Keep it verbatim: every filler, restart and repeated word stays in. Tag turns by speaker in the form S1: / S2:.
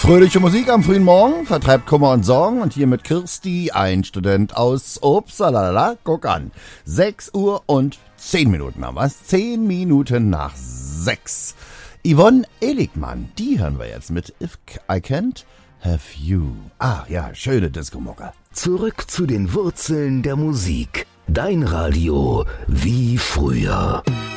S1: Fröhliche Musik am frühen Morgen vertreibt Kummer und Sorgen und hier mit Kirsti, ein Student aus Upsala. Guck an, sechs Uhr und zehn Minuten haben wir's, zehn Minuten nach sechs. Yvonne Eligmann, die hören wir jetzt mit If I Can't Have You. Ah ja, schöne Disco-Mucke.
S2: Zurück zu den Wurzeln der Musik. Dein Radio wie früher.